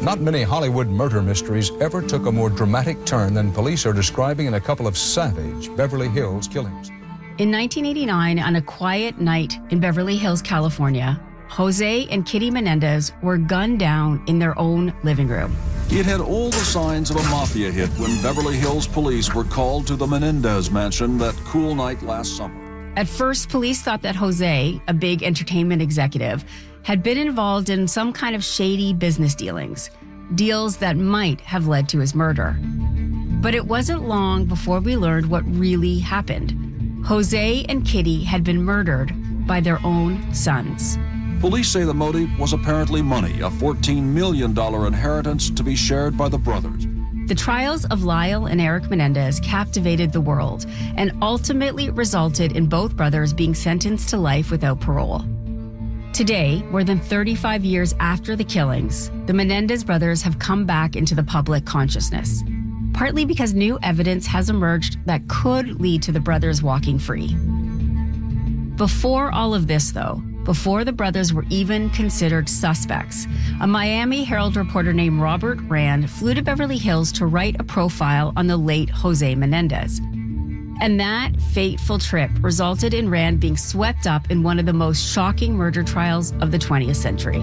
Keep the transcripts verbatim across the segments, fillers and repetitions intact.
Not many Hollywood murder mysteries ever took a more dramatic turn than police are describing in a couple of savage Beverly Hills killings. In nineteen eighty-nine, on a quiet night in Beverly Hills, California, Jose and Kitty Menendez were gunned down in their own living room. It had all the signs of a mafia hit when Beverly Hills police were called to the Menendez mansion that cool night last summer. At first, police thought that Jose, a big entertainment executive, had been involved in some kind of shady business dealings, deals that might have led to his murder. But it wasn't long before we learned what really happened. Jose and Kitty had been murdered by their own sons. Police say the motive was apparently money, a fourteen million dollars inheritance to be shared by the brothers. The trials of Lyle and Eric Menendez captivated the world and ultimately resulted in both brothers being sentenced to life without parole. Today, more than thirty-five years after the killings, the Menendez brothers have come back into the public consciousness, partly because new evidence has emerged that could lead to the brothers walking free. Before all of this, though, before the brothers were even considered suspects, a Miami Herald reporter named Robert Rand flew to Beverly Hills to write a profile on the late Jose Menendez. And that fateful trip resulted in Rand being swept up in one of the most shocking murder trials of the twentieth century.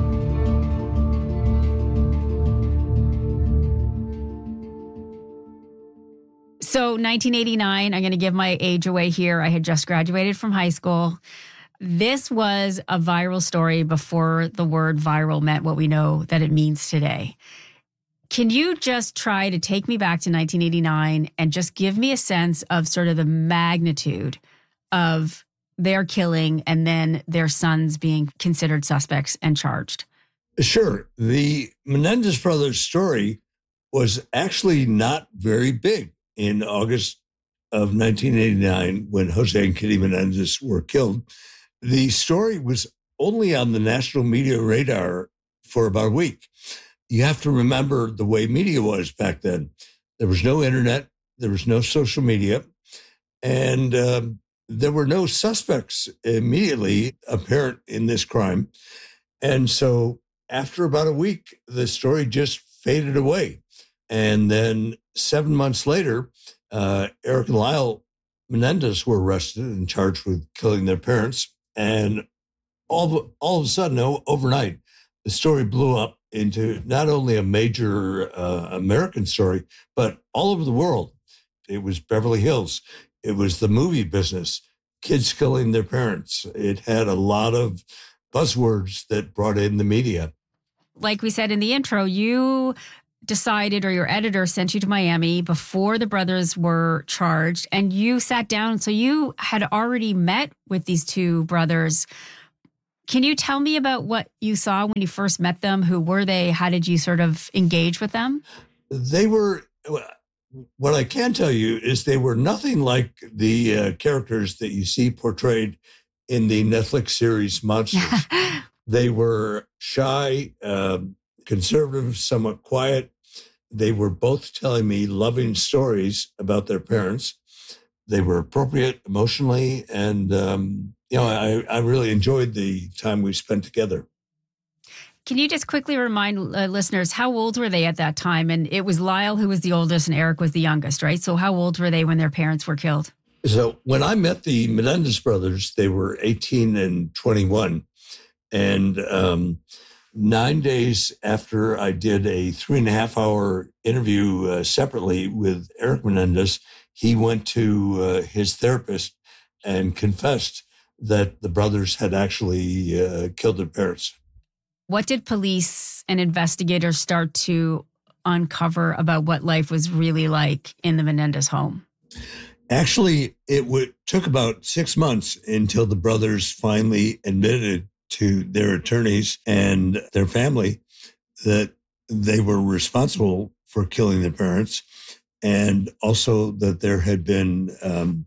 So nineteen eighty-nine, I'm going to give my age away here. I had just graduated from high school. This was a viral story before the word viral meant what we know that it means today. Can you just try to take me back to nineteen eighty-nine and just give me a sense of sort of the magnitude of their killing and then their sons being considered suspects and charged? Sure. The Menendez brothers' story was actually not very big in August of nineteen eighty-nine when Jose and Kitty Menendez were killed. The story was only on the national media radar for about a week. You have to remember the way media was back then. There was no internet. There was no social media. And um, there were no suspects immediately apparent in this crime. And so after about a week, the story just faded away. And then seven months later, uh, Eric and Lyle Menendez were arrested and charged with killing their parents. And all of, all of a sudden, overnight, the story blew up into not only a major uh, American story, but all over the world. It was Beverly Hills. It was the movie business, kids killing their parents. It had a lot of buzzwords that brought in the media. Like we said in the intro, you decided, or your editor sent you to Miami before the brothers were charged, and you sat down. So you had already met with these two brothers. Can you tell me about what you saw when you first met them? Who were they? How did you sort of engage with them? They were, what I can tell you is they were nothing like the uh, characters that you see portrayed in the Netflix series Monsters. They were shy, uh, conservative, somewhat quiet. They were both telling me loving stories about their parents. They were appropriate emotionally, and um, you know, I, I really enjoyed the time we spent together. Can you just quickly remind uh, listeners, how old were they at that time? And it was Lyle who was the oldest and Eric was the youngest, right? So how old were they when their parents were killed? So when I met the Menendez brothers, they were eighteen and twenty-one. And um, nine days after I did a three and a half hour interview uh, separately with Eric Menendez, he went to uh, his therapist and confessed that the brothers had actually uh, killed their parents. What did police and investigators start to uncover about what life was really like in the Menendez home? Actually, it w- took about six months until the brothers finally admitted to their attorneys and their family that they were responsible for killing their parents, and also that there had been um,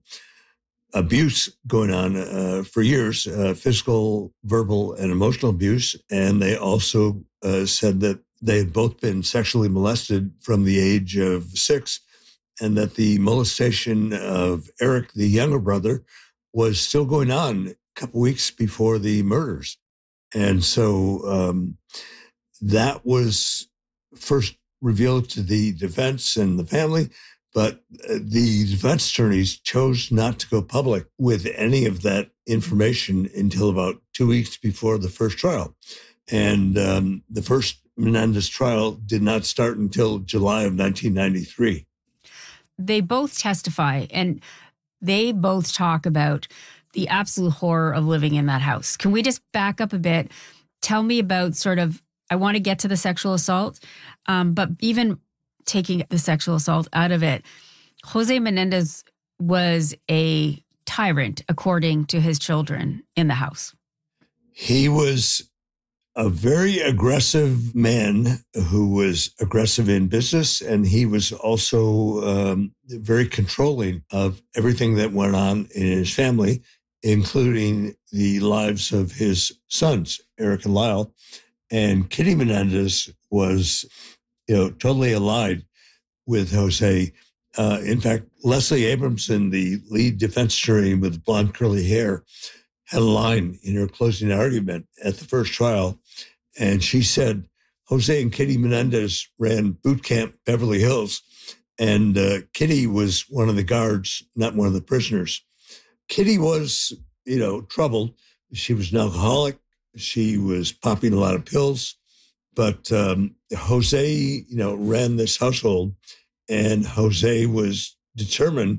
abuse going on uh, for years, uh, physical, verbal, and emotional abuse. And they also uh, said that they had both been sexually molested from the age of six, and that the molestation of Eric, the younger brother, was still going on a couple weeks before the murders. And so um, that was first revealed to the defense and the family, but the defense attorneys chose not to go public with any of that information until about two weeks before the first trial. And um, the first Menendez trial did not start until July of nineteen ninety-three. They both testify, and they both talk about the absolute horror of living in that house. Can we just back up a bit? Tell me about sort of, I want to get to the sexual assault, um, but even taking the sexual assault out of it, Jose Menendez was a tyrant, according to his children in the house. He was a very aggressive man who was aggressive in business, and he was also um, very controlling of everything that went on in his family, including the lives of his sons, Eric and Lyle. And Kitty Menendez was, you know, totally allied with Jose. Uh, in fact, Leslie Abramson, the lead defense attorney with blonde curly hair, had a line in her closing argument at the first trial. And she said, Jose and Kitty Menendez ran boot camp Beverly Hills, and uh, Kitty was one of the guards, not one of the prisoners. Kitty was, you know, troubled. She was an alcoholic. She was popping a lot of pills. But um, Jose, you know, ran this household, and Jose was determined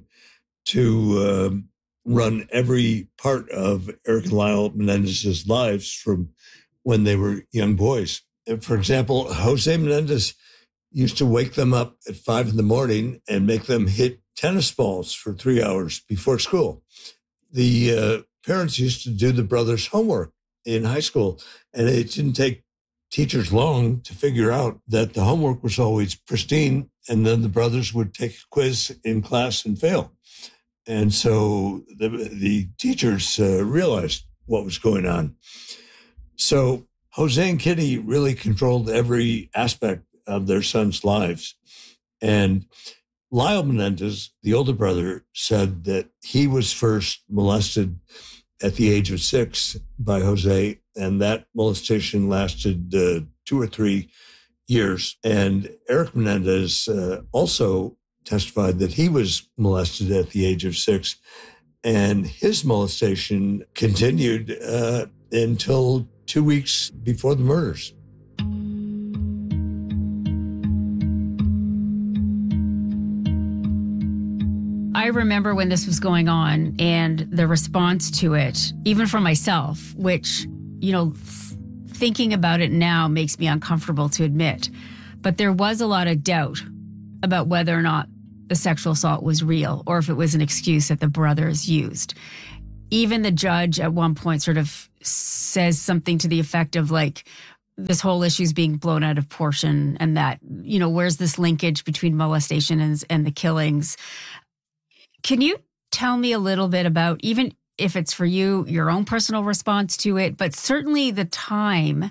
to uh, run every part of Eric and Lyle Menendez's lives from when they were young boys. For example, Jose Menendez used to wake them up at five in the morning and make them hit tennis balls for three hours before school. The uh, parents used to do the brothers' homework in high school, and it didn't take teachers long to figure out that the homework was always pristine, and then the brothers would take a quiz in class and fail. And so the, the teachers uh, realized what was going on. So Jose and Kitty really controlled every aspect of their sons' lives. And Lyle Menendez, the older brother, said that he was first molested at the age of six by Jose, and that molestation lasted uh, two or three years. And Eric Menendez uh, also testified that he was molested at the age of six, and his molestation continued uh, until two weeks before the murders. I remember when this was going on and the response to it, even for myself, which, you know, th- thinking about it now makes me uncomfortable to admit. But there was a lot of doubt about whether or not the sexual assault was real or if it was an excuse that the brothers used. Even the judge at one point sort of says something to the effect of like, this whole issue is being blown out of proportion, and that, you know, where's this linkage between molestation and, and the killings? Can you tell me a little bit about, even if it's for you, your own personal response to it, but certainly the time,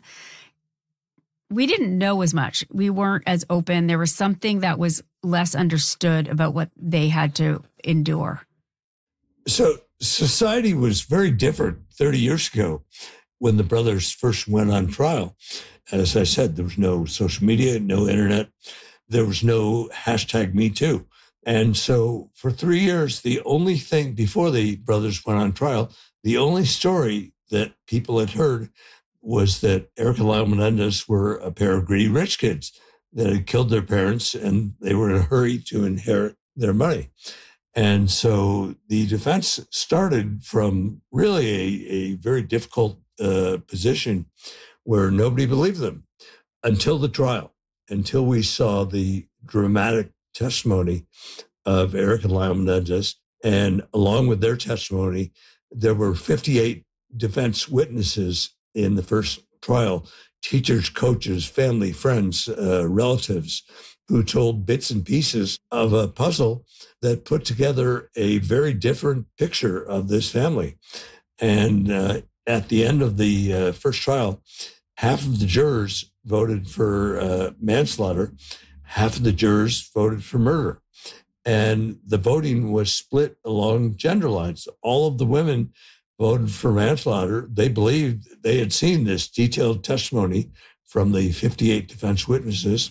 we didn't know as much. We weren't as open. There was something that was less understood about what they had to endure. So society was very different thirty years ago when the brothers first went on trial. As I said, there was no social media, no internet. There was no hashtag Me Too. And so for three years, the only thing before the brothers went on trial, the only story that people had heard was that Eric and Lyle Menendez were a pair of greedy rich kids that had killed their parents, and they were in a hurry to inherit their money. And so the defense started from really a, a very difficult uh, position where nobody believed them until the trial, until we saw the dramatic testimony of Eric and Lyle Menendez. And along with their testimony, there were fifty-eight defense witnesses in the first trial, teachers, coaches, family, friends, uh, relatives, who told bits and pieces of a puzzle that put together a very different picture of this family. And uh, at the end of the uh, first trial, half of the jurors voted for uh, manslaughter, half of the jurors voted for murder. And the voting was split along gender lines. All of the women voted for manslaughter. They believed they had seen this detailed testimony from the fifty-eight defense witnesses,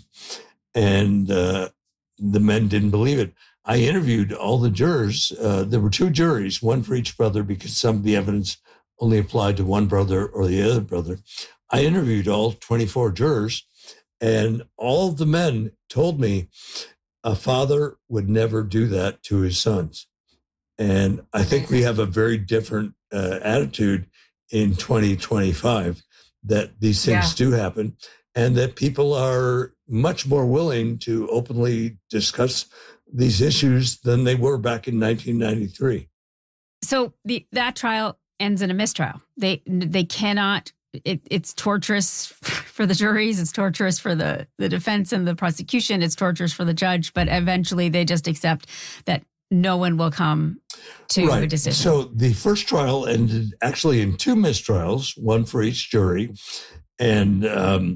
and uh, the men didn't believe it. I interviewed all the jurors. Uh, there were two juries, one for each brother, because some of the evidence only applied to one brother or the other brother. I interviewed all twenty-four jurors, and all of the men told me a father would never do that to his sons. And I think we have a very different uh, attitude in twenty twenty-five, that these things yeah. do happen, and that people are much more willing to openly discuss these issues than they were back in nineteen ninety-three. So the, that trial ends in a mistrial. They they cannot, it, it's torturous for the juries, it's torturous for the, the defense and the prosecution, it's torturous for the judge, but eventually they just accept that no one will come to right. a decision. So the first trial ended actually in two mistrials, one for each jury. And um,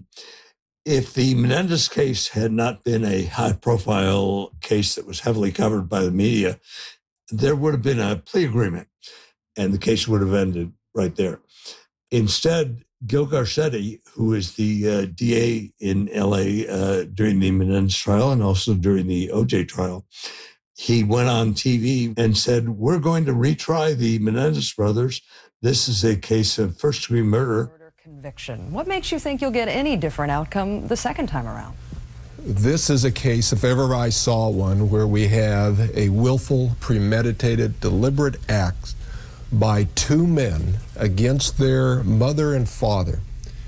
if the Menendez case had not been a high-profile case that was heavily covered by the media, there would have been a plea agreement, and the case would have ended right there. Instead, Gil Garcetti, who is the uh, D A in L A uh, during the Menendez trial and also during the O J trial, he went on T V and said, we're going to retry the Menendez brothers. This is a case of first-degree murder. Murder conviction. What makes you think you'll get any different outcome the second time around? This is a case, if ever I saw one, where we have a willful, premeditated, deliberate act by two men against their mother and father.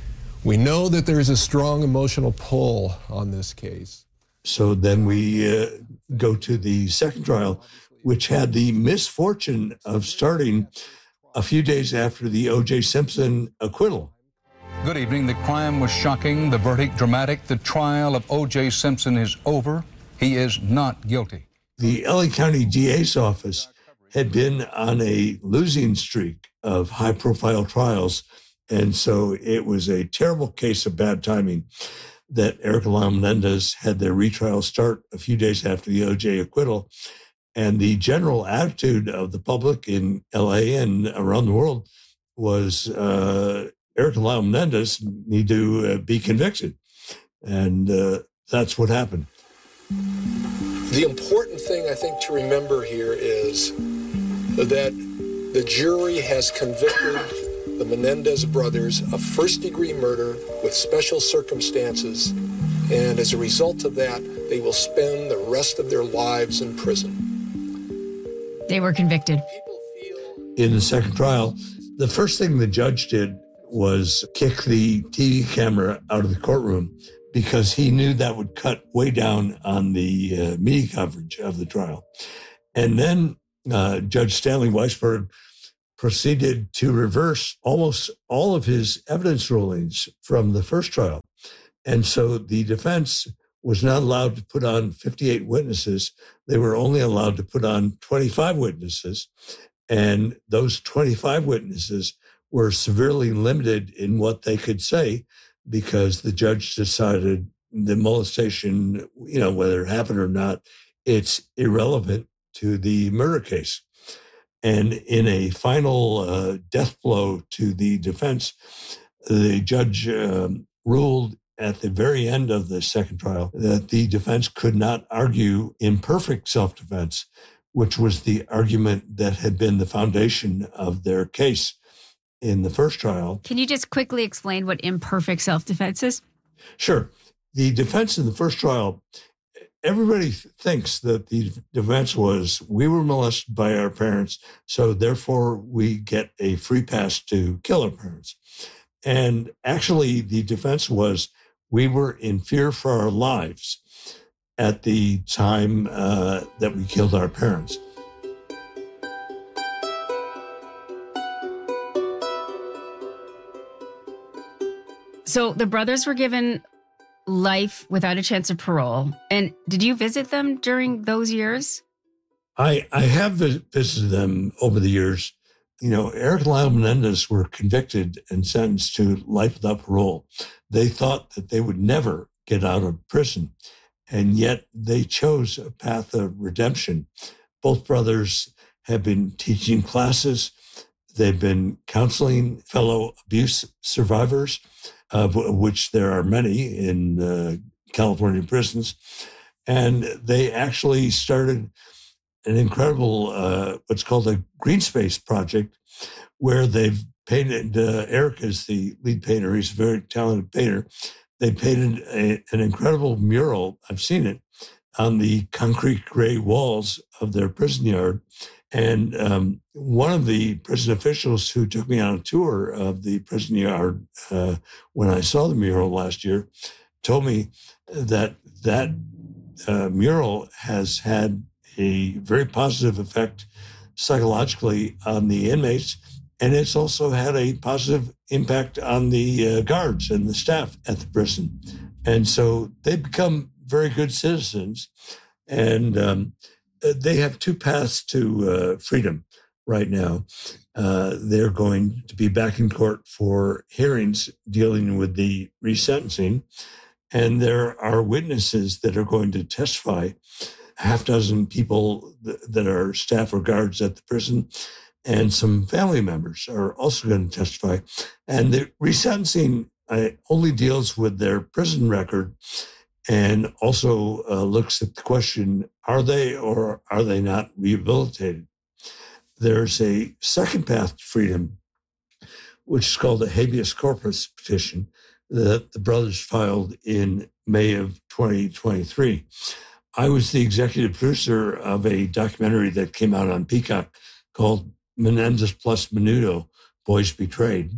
We know that there's a strong emotional pull on this case. So then we uh, go to the second trial, which had the misfortune of starting a few days after the O J Simpson acquittal. Good evening. The crime was shocking, the verdict dramatic. The trial of O J Simpson is over. He is not guilty. The L A County D A's office had been on a losing streak of high-profile trials, and so it was a terrible case of bad timing that Eric and Lyle Menendez had their retrial start a few days after the O J acquittal. And the general attitude of the public in L A and around the world was uh, Eric and Lyle Menendez need to uh, be convicted. And uh, that's what happened. The important thing I think to remember here is that the jury has convicted the Menendez brothers of first-degree murder with special circumstances, and as a result of that, they will spend the rest of their lives in prison. They were convicted. In the second trial, the first thing the judge did was kick the T V camera out of the courtroom because he knew that would cut way down on the uh, media coverage of the trial. And then uh, Judge Stanley Weisberg proceeded to reverse almost all of his evidence rulings from the first trial. And so the defense was not allowed to put on fifty-eight witnesses. They were only allowed to put on twenty-five witnesses. And those twenty-five witnesses were severely limited in what they could say because the judge decided the molestation, you know, whether it happened or not, it's irrelevant to the murder case. And in a final uh, death blow to the defense, the judge um, ruled at the very end of the second trial that the defense could not argue imperfect self-defense, which was the argument that had been the foundation of their case in the first trial. Can you just quickly explain what imperfect self-defense is? Sure. The defense in the first trial, everybody thinks that the defense was, we were molested by our parents, so therefore we get a free pass to kill our parents. And actually, the defense was, we were in fear for our lives at the time uh, that we killed our parents. So the brothers were given life without a chance of parole. And did you visit them during those years? I, I have visited them over the years. You know, Eric and Lyle Menendez were convicted and sentenced to life without parole. They thought that they would never get out of prison, and yet they chose a path of redemption. Both brothers have been teaching classes. They've been counseling fellow abuse survivors. of which there are many in uh, California prisons. And they actually started an incredible, uh, what's called a green space project, where they've painted, uh, Eric is the lead painter, he's a very talented painter. They painted a, an incredible mural, I've seen it, on the concrete gray walls of their prison yard. And um, one of the prison officials who took me on a tour of the prison yard uh, when I saw the mural last year told me that that uh, mural has had a very positive effect psychologically on the inmates. And it's also had a positive impact on the uh, guards and the staff at the prison. And so they've become very good citizens. And um, they have two paths to uh, freedom right now. Uh, they're going to be back in court for hearings dealing with the resentencing. And there are witnesses that are going to testify, a half dozen people th- that are staff or guards at the prison, and some family members are also going to testify. And the resentencing uh, only deals with their prison record and also uh, looks at the question, are they or are they not rehabilitated? There's a second path to freedom, which is called a habeas corpus petition that the brothers filed in May of twenty twenty-three. I was the executive producer of a documentary that came out on Peacock called Menendez plus Menudo, Boys Betrayed.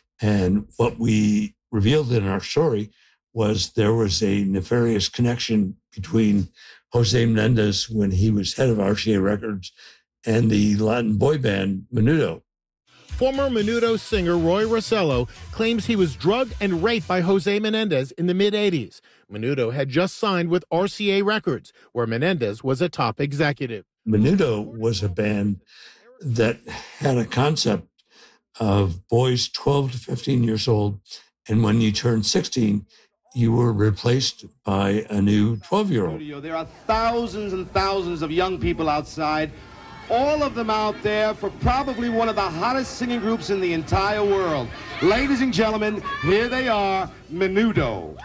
And what we revealed in our story was there was a nefarious connection between Jose Menendez when he was head of R C A Records and the Latin boy band Menudo. Former Menudo singer Roy Rossello claims he was drugged and raped by Jose Menendez in the mid-eighties. Menudo had just signed with R C A Records, where Menendez was a top executive. Menudo was a band that had a concept of boys twelve to fifteen years old, and when you turned sixteen, you were replaced by a new twelve-year-old. There are thousands and thousands of young people outside, all of them out there for probably one of the hottest singing groups in the entire world. Ladies and gentlemen, here they are, Menudo.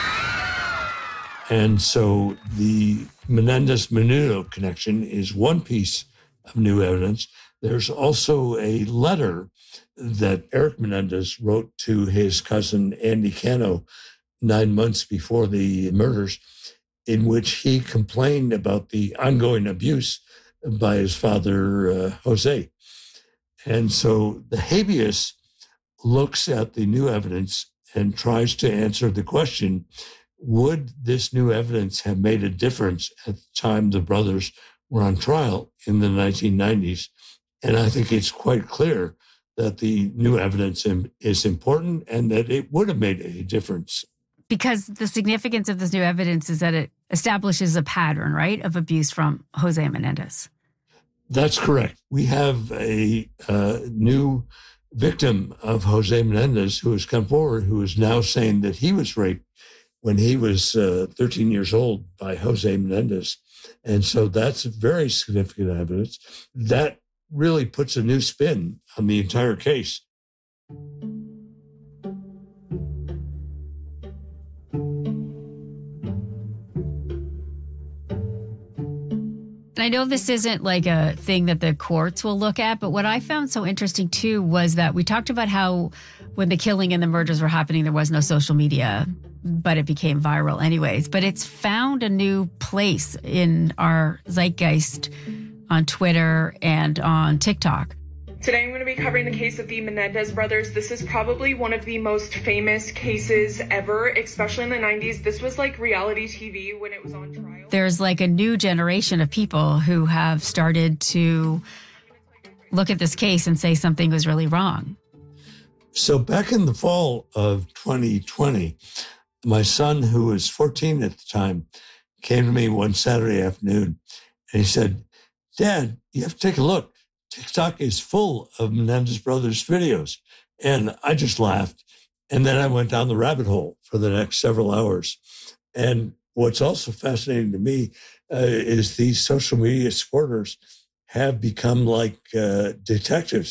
And so the Menendez-Menudo connection is one piece of new evidence. There's also a letter that Eric Menendez wrote to his cousin Andy Cano nine months before the murders, in which he complained about the ongoing abuse by his father, uh, Jose. And so the habeas looks at the new evidence and tries to answer the question, would this new evidence have made a difference at the time the brothers were on trial in the nineteen nineties? And I think it's quite clear that the new evidence is important and that it would have made a difference. Because the significance of this new evidence is that it establishes a pattern, right, of abuse from Jose Menendez. That's correct. We have a uh, new victim of Jose Menendez who has come forward, who is now saying that he was raped when he was uh, thirteen years old by Jose Menendez. And so that's very significant evidence. That really puts a new spin on the entire case. I know this isn't like a thing that the courts will look at, but what I found so interesting too was that we talked about how when the killing and the murders were happening, there was no social media, but it became viral anyways. But it's found a new place in our zeitgeist on Twitter and on TikTok. Today I'm going to be covering the case of the Menendez brothers. This is probably one of the most famous cases ever, especially in the nineties. This was like reality T V when it was on trial. There's like a new generation of people who have started to look at this case and say something was really wrong. So back in the fall of twenty twenty, my son, who was fourteen at the time, came to me one Saturday afternoon and he said, "Dad, you have to take a look. TikTok is full of Menendez brothers videos." And I just laughed. And then I went down the rabbit hole for the next several hours. And what's also fascinating to me uh, is these social media supporters have become like uh, detectives.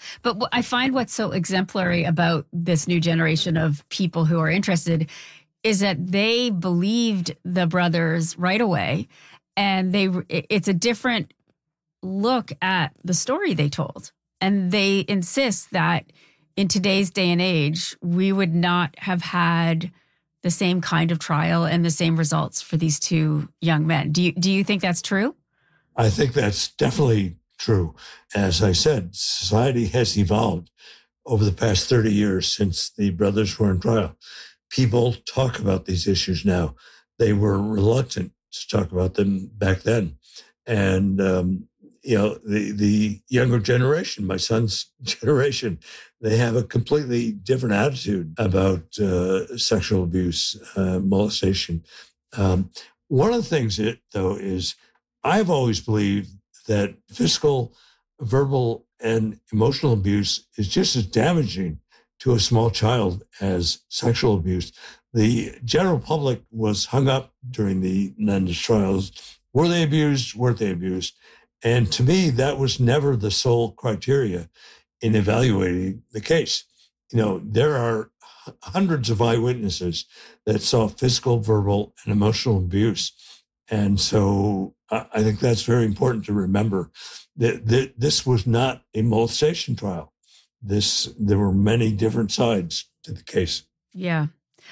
But I find what's so exemplary about this new generation of people who are interested is that they believed the brothers right away, and they it's a different look at the story they told. And they insist that in today's day and age, we would not have had the same kind of trial and the same results for these two young men. Do you do you think that's true? I think that's definitely true. As I said, society has evolved over the past thirty years since the brothers were in trial. People talk about these issues now. They were reluctant to talk about them back then. And, um, you know, the, the younger generation, my son's generation, they have a completely different attitude about uh, sexual abuse, uh, molestation. Um, one of the things, that, though, is I've always believed that physical, verbal, and emotional abuse is just as damaging to a small child as sexual abuse. The general public was hung up during the Menendez trials. Were they abused? Weren't they abused? And to me, that was never the sole criteria in evaluating the case. You know, there are hundreds of eyewitnesses that saw physical, verbal, and emotional abuse. And so I think that's very important to remember that, that this was not a molestation trial. This, there were many different sides to the case. Yeah.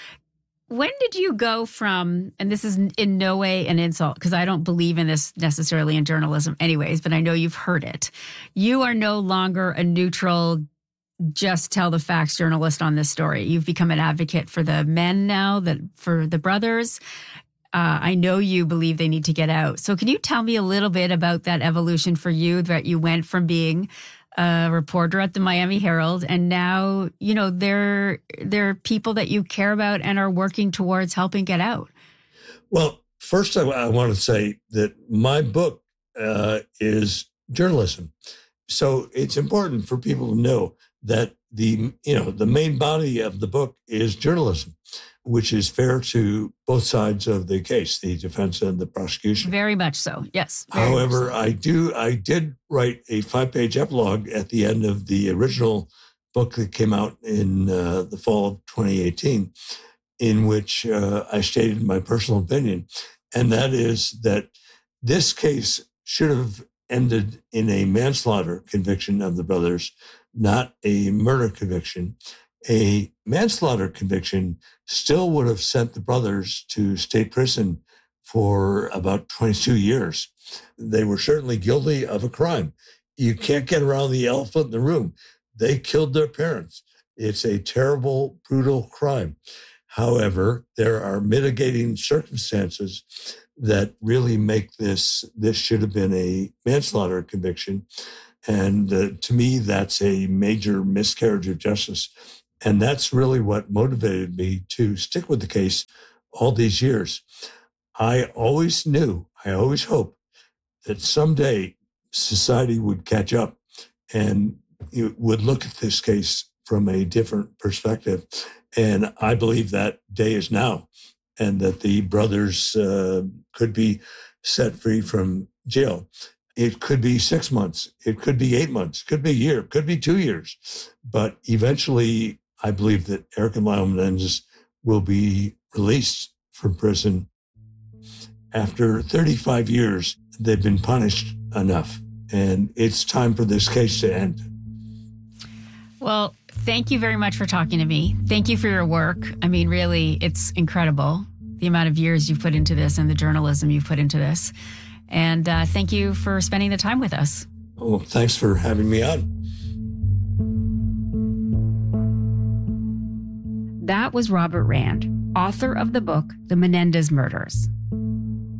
When did you go from, and this is in no way an insult, because I don't believe in this necessarily in journalism anyways, but I know you've heard it. You are no longer a neutral, just tell the facts journalist on this story. You've become an advocate for the men now, that for the brothers. Uh, I know you believe they need to get out. So can you tell me a little bit about that evolution for you, that you went from being a reporter at the Miami Herald, and now, you know, they're, they're people that you care about and are working towards helping get out? Well, first I, I want to say that my book uh, is journalism. So it's important for people to know that the, you know, the main body of the book is journalism, which is fair to both sides of the case, the defense and the prosecution. Very much so, yes. However, so. I do, I did write a five-page epilogue at the end of the original book that came out in uh, the fall of twenty eighteen, in which uh, I stated my personal opinion, and that is that this case should have ended in a manslaughter conviction of the brothers, not a murder conviction. A manslaughter conviction still would have sent the brothers to state prison for about twenty-two years. They were certainly guilty of a crime. You can't get around the elephant in the room. They killed their parents. It's a terrible, brutal crime. However, there are mitigating circumstances that really make this, this should have been a manslaughter conviction. And uh, to me, that's a major miscarriage of justice. And that's really what motivated me to stick with the case all these years. I always knew, I always hoped that someday society would catch up and it would look at this case from a different perspective. And I believe that day is now, and that the brothers uh, could be set free from jail. It could be six months. It could be eight months. It could be a year. It could be two years. But eventually, I believe that Eric and Lyle Menendez will be released from prison. After thirty-five years, they've been punished enough, and it's time for this case to end. Well, thank you very much for talking to me. Thank you for your work. I mean, really, it's incredible, the amount of years you've put into this and the journalism you've put into this. And uh, thank you for spending the time with us. Well, thanks for having me on. That was Robert Rand, author of the book, The Menendez Murders.